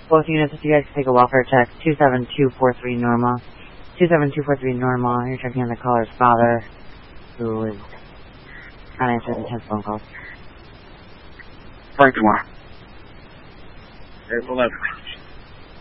Both units, if you guys can take a welfare check, 27243 Norma. 27243 Norma, you're checking on the caller's father, who is not answering intense phone calls. Frank tomorrow. There's 11.